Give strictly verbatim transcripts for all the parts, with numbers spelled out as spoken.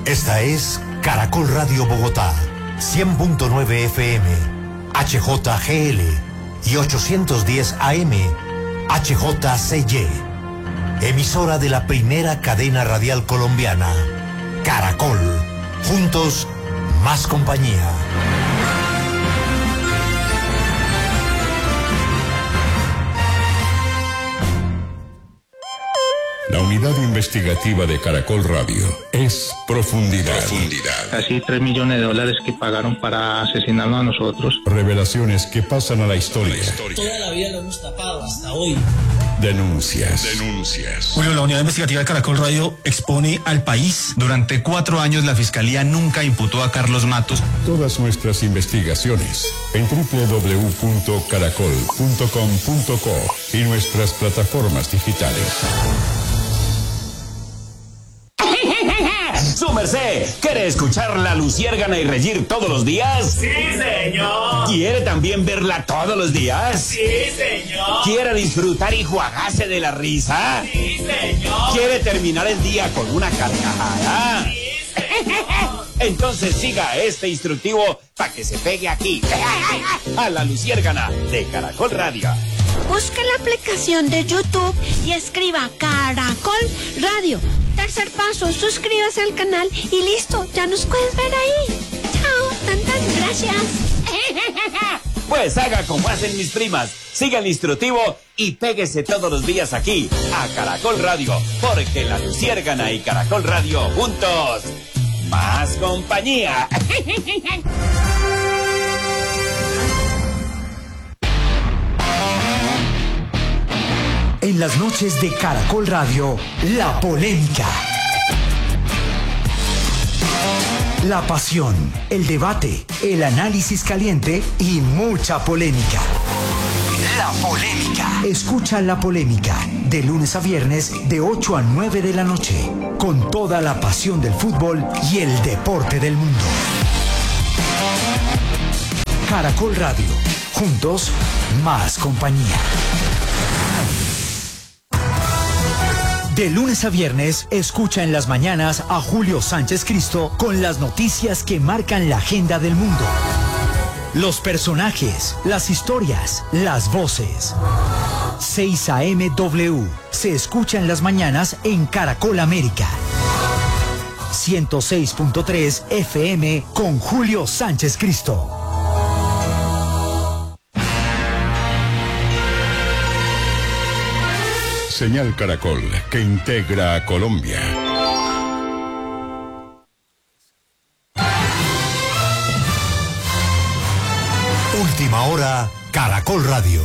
Esta es Caracol Radio Bogotá, cien punto nueve F M, H J G L y ochocientos diez A M, H J C Y. Emisora de la primera cadena radial colombiana, Caracol. Juntos, más compañía. La unidad investigativa de Caracol Radio es Profundidad. Profundidad. Casi tres millones de dólares que pagaron para asesinarnos a nosotros. Revelaciones que pasan a la historia. La historia. Toda la vida lo hemos tapado hasta hoy. Denuncias. Denuncias. Julio, la unidad investigativa de Caracol Radio expone al país. Durante cuatro años la Fiscalía nunca imputó a Carlos Matos. Todas nuestras investigaciones en doble u doble u doble u punto caracol punto com punto co y nuestras plataformas digitales. Su merced, ¿quiere escuchar La Luciérgana y reír todos los días? Sí, señor. ¿Quiere también verla todos los días? Sí, señor. ¿Quiere disfrutar y juagarse de la risa? Sí, señor. ¿Quiere terminar el día con una carcajada? Sí, señor. Entonces siga este instructivo para que se pegue aquí, a La Luciérgana de Caracol Radio. Busque la aplicación de YouTube y escriba Caracol Radio. Tercer paso, suscríbase al canal y listo, ya nos puedes ver ahí. Chao, tantas gracias. Pues haga como hacen mis primas, siga el instructivo y péguese todos los días aquí, a Caracol Radio, porque La Luciérgana y Caracol Radio juntos, más compañía. En las noches de Caracol Radio, la polémica. La pasión, el debate, el análisis caliente y mucha polémica. La polémica. Escucha La Polémica, de lunes a viernes, de ocho a nueve de la noche, con toda la pasión del fútbol y el deporte del mundo. Caracol Radio, juntos, más compañía. De lunes a viernes, escucha en las mañanas a Julio Sánchez Cristo con las noticias que marcan la agenda del mundo. Los personajes, las historias, las voces. seis A M W se escucha en las mañanas en Caracol América. ciento seis punto tres F M con Julio Sánchez Cristo. Señal Caracol, que integra a Colombia. Última hora, Caracol Radio.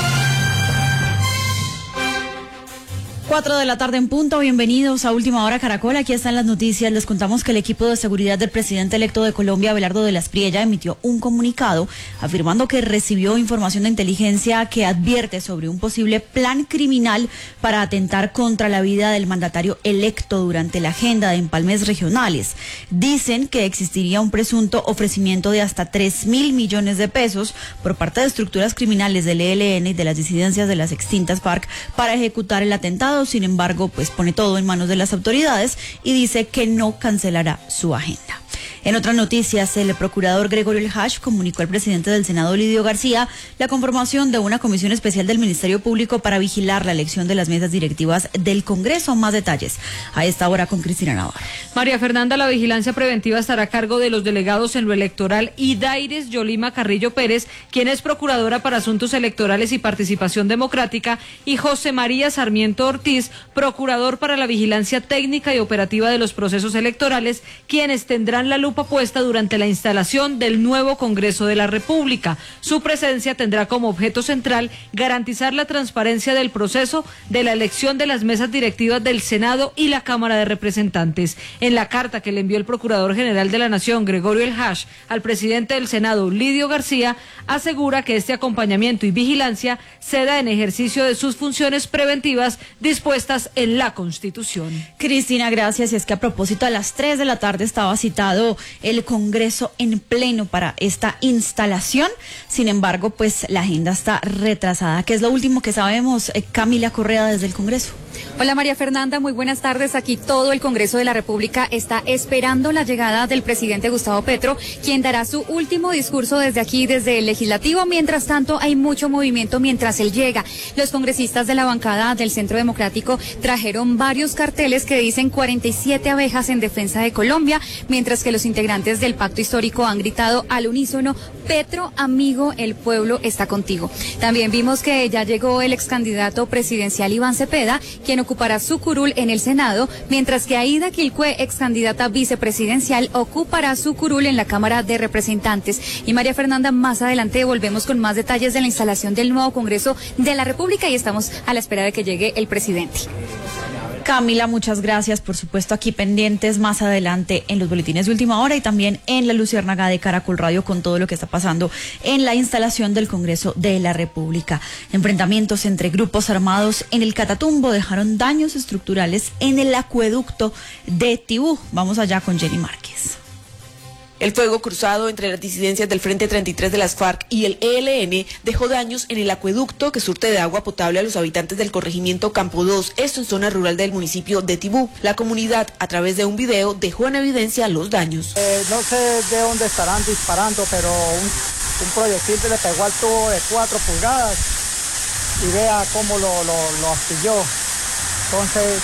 Cuatro de la tarde en punto, bienvenidos a Última Hora Caracol, aquí están las noticias. Les contamos que el equipo de seguridad del presidente electo de Colombia, Abelardo de la Espriella, emitió un comunicado afirmando que recibió información de inteligencia que advierte sobre un posible plan criminal para atentar contra la vida del mandatario electo durante la agenda de empalmes regionales. Dicen que existiría un presunto ofrecimiento de hasta tres mil millones de pesos por parte de estructuras criminales del E L N y de las disidencias de las extintas FARC para ejecutar el atentado. Sin embargo, pues pone todo en manos de las autoridades y dice que no cancelará su agenda. En otras noticias, el procurador Gregorio El Hash comunicó al presidente del Senado, Lidio García, la conformación de una comisión especial del Ministerio Público para vigilar la elección de las mesas directivas del Congreso. Más detalles a esta hora con Cristina Navarro. María Fernanda, la vigilancia preventiva estará a cargo de los delegados en lo electoral Idaires Yolima Carrillo Pérez, quien es procuradora para asuntos electorales y participación democrática, y José María Sarmiento Ortiz, procurador para la vigilancia técnica y operativa de los procesos electorales, quienes tendrán la lupa puesta durante la instalación del nuevo Congreso de la República. Su presencia tendrá como objeto central garantizar la transparencia del proceso de la elección de las mesas directivas del Senado y la Cámara de Representantes. En la carta que le envió el Procurador General de la Nación, Gregorio El Hash, al presidente del Senado, Lidio García, asegura que este acompañamiento y vigilancia se da en ejercicio de sus funciones preventivas dispuestas en la Constitución. Cristina, gracias. Y es que a propósito, a las tres de la tarde estaba citado el Congreso en pleno para esta instalación. Sin embargo, pues la agenda está retrasada. ¿Qué es lo último que sabemos, Camila Correa, desde el Congreso? Hola María Fernanda, muy buenas tardes. Aquí todo el Congreso de la República está esperando la llegada del presidente Gustavo Petro, quien dará su último discurso desde aquí, desde el Legislativo. Mientras tanto, hay mucho movimiento mientras él llega. Los congresistas de la bancada del Centro Democrático trajeron varios carteles que dicen cuarenta y siete abejas en defensa de Colombia, mientras que los integrantes del Pacto Histórico han gritado al unísono: Petro, amigo, el pueblo está contigo. También vimos que ya llegó el ex candidato presidencial Iván Cepeda, quien ocupará su curul en el Senado, mientras que Aida Quilcue, ex candidata vicepresidencial, ocupará su curul en la Cámara de Representantes. Y María Fernanda, más adelante volvemos con más detalles de la instalación del nuevo Congreso de la República y estamos a la espera de que llegue el presidente. Camila, muchas gracias. Por supuesto, aquí pendientes más adelante en los boletines de última hora y también en la Luciérnaga de Caracol Radio con todo lo que está pasando en la instalación del Congreso de la República. Enfrentamientos entre grupos armados en el Catatumbo dejaron daños estructurales en el acueducto de Tibú. Vamos allá con Jenny Márquez. El fuego cruzado entre las disidencias del Frente treinta y tres de las FARC y el E L N dejó daños en el acueducto que surte de agua potable a los habitantes del corregimiento Campo dos, esto en zona rural del municipio de Tibú. La comunidad, a través de un video, dejó en evidencia los daños. Eh, no sé de dónde estarán disparando, pero un, un proyectil le pegó al tubo de cuatro pulgadas y vea cómo lo, lo, lo astilló. Entonces,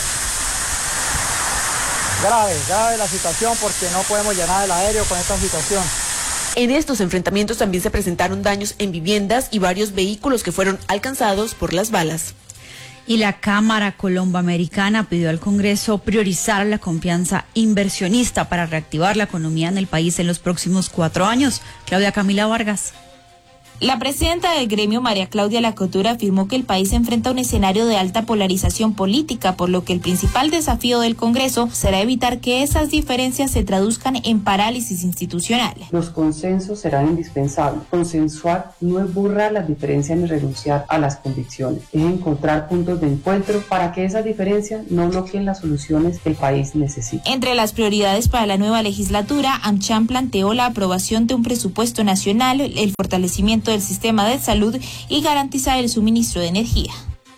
grave, grave la situación porque no podemos llenar el aéreo con esta situación. En estos enfrentamientos también se presentaron daños en viviendas y varios vehículos que fueron alcanzados por las balas. Y la Cámara Colomboamericana pidió al Congreso priorizar la confianza inversionista para reactivar la economía en el país en los próximos cuatro años. Claudia Camila Vargas. La presidenta del gremio, María Claudia Lacotura, afirmó que el país enfrenta un escenario de alta polarización política, por lo que el principal desafío del Congreso será evitar que esas diferencias se traduzcan en parálisis institucional. Los consensos serán indispensables. Consensuar no es borrar las diferencias ni renunciar a las convicciones, es encontrar puntos de encuentro para que esas diferencias no bloqueen las soluciones que el país necesita. Entre las prioridades para la nueva legislatura, AmCham planteó la aprobación de un presupuesto nacional, el fortalecimiento del sistema de salud y garantizar el suministro de energía.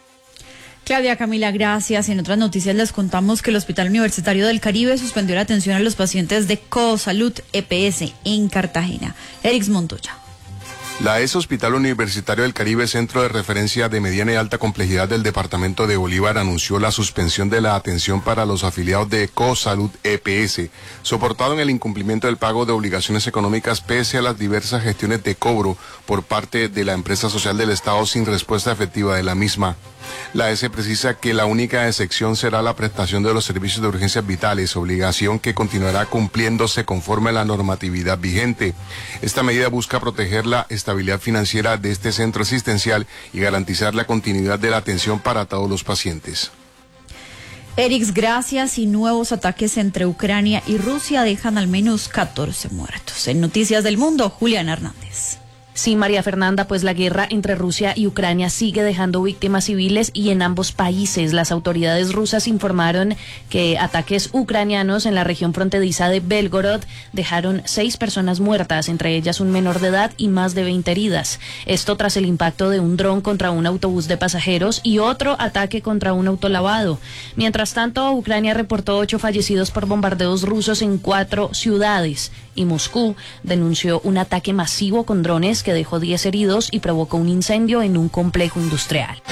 Claudia Camila, gracias. En otras noticias les contamos que el Hospital Universitario del Caribe suspendió la atención a los pacientes de Cosalud E P S en Cartagena. Erix Montoya. La E S Hospital Universitario del Caribe, centro de referencia de mediana y alta complejidad del departamento de Bolívar, anunció la suspensión de la atención para los afiliados de Cosalud E P S, soportado en el incumplimiento del pago de obligaciones económicas pese a las diversas gestiones de cobro por parte de la empresa social del Estado sin respuesta efectiva de la misma. La E S precisa que la única excepción será la prestación de los servicios de urgencias vitales, obligación que continuará cumpliéndose conforme a la normatividad vigente. Esta medida busca proteger la estabilidad financiera de este centro asistencial y garantizar la continuidad de la atención para todos los pacientes. Erix, gracias. Y nuevos ataques entre Ucrania y Rusia dejan al menos catorce muertos. En Noticias del Mundo, Juliana Hernández. Sí, María Fernanda, pues la guerra entre Rusia y Ucrania sigue dejando víctimas civiles y en ambos países las autoridades rusas informaron que ataques ucranianos en la región fronteriza de Belgorod dejaron seis personas muertas, entre ellas un menor de edad y más de veinte heridas. Esto tras el impacto de un dron contra un autobús de pasajeros y otro ataque contra un autolavado. Mientras tanto, Ucrania reportó ocho fallecidos por bombardeos rusos en cuatro ciudades y Moscú denunció un ataque masivo con drones que dejó diez heridos y provocó un incendio en un complejo industrial.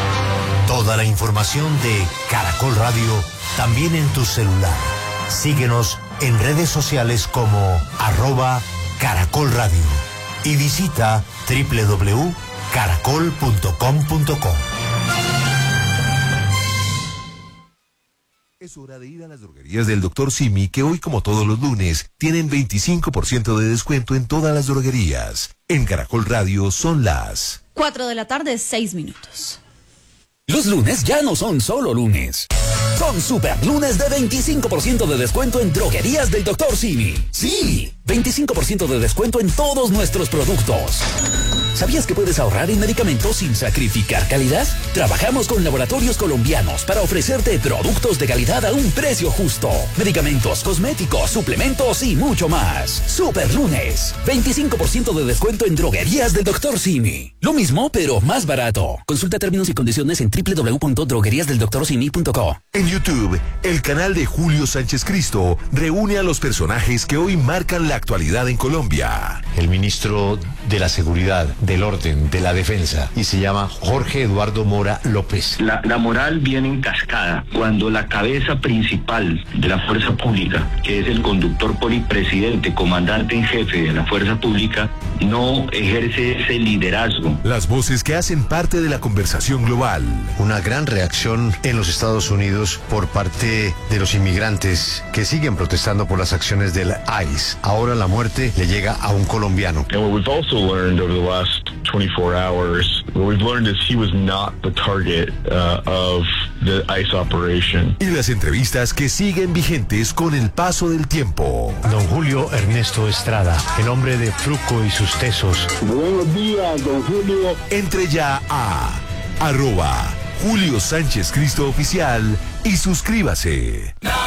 Toda la información de Caracol Radio también en tu celular. Síguenos en redes sociales como arroba Caracol Radio y visita doble u doble u doble u punto caracol punto com punto co. Es hora de ir a las droguerías del doctor Simi, que hoy, como todos los lunes, tienen veinticinco por ciento de descuento en todas las droguerías. En Caracol Radio son las cuatro de la tarde, seis minutos. Los lunes ya no son solo lunes. Son super lunes de veinticinco por ciento de descuento en droguerías del doctor Simi. Sí, veinticinco por ciento de descuento en todos nuestros productos. ¿Sabías que puedes ahorrar en medicamentos sin sacrificar calidad? Trabajamos con laboratorios colombianos para ofrecerte productos de calidad a un precio justo. Medicamentos, cosméticos, suplementos y mucho más. Super Lunes. veinticinco por ciento de descuento en droguerías del doctor Simi. Lo mismo, pero más barato. Consulta términos y condiciones en doble u doble u doble u punto droguerías del doctor simi punto co. En YouTube, el canal de Julio Sánchez Cristo reúne a los personajes que hoy marcan la actualidad en Colombia. El ministro de la Seguridad, del Orden, de la Defensa, y se llama Jorge Eduardo Mora López. La, la moral viene en cascada cuando la cabeza principal de la fuerza pública, que es el conductor polipresidente, comandante en jefe de la fuerza pública, no ejerce ese liderazgo. Las voces que hacen parte de la conversación global. Una gran reacción en los Estados Unidos por parte de los inmigrantes que siguen protestando por las acciones del I C E. Ahora la muerte le llega a un colombiano. And what we've also learned over the last twenty-four hours, what we've learned is he was not the target uh, of the I C E operation. Y las entrevistas que siguen vigentes con el paso del tiempo. Don Julio Ernesto Estrada, el hombre de Fruco y sus tesos. Buenos días, don Julio. Entre ya a arroba Julio Sánchez Cristo Oficial y suscríbase.